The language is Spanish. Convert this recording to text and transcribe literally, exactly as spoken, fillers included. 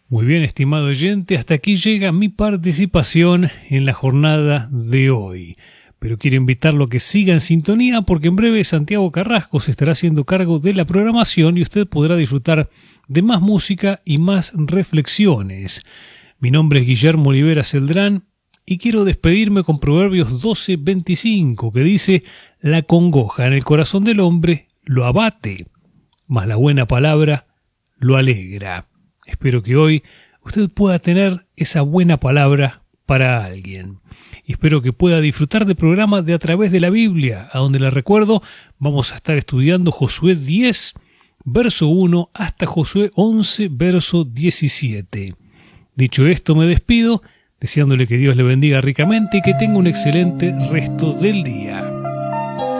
Muy bien, estimado oyente, hasta aquí llega mi participación en la jornada de hoy. Pero quiero invitarlo a que siga en sintonía porque en breve Santiago Carrasco se estará haciendo cargo de la programación y usted podrá disfrutar de más música y más reflexiones. Mi nombre es Guillermo Olivera Celdrán y quiero despedirme con Proverbios doce veinticinco que dice: la congoja en el corazón del hombre lo abate, mas la buena palabra lo alegra. Espero que hoy usted pueda tener esa buena palabra para alguien. Y espero que pueda disfrutar del programa de A Través de la Biblia, a donde le recuerdo, vamos a estar estudiando Josué diez, verso uno, hasta Josué once, verso diecisiete. Dicho esto, me despido, deseándole que Dios le bendiga ricamente y que tenga un excelente resto del día.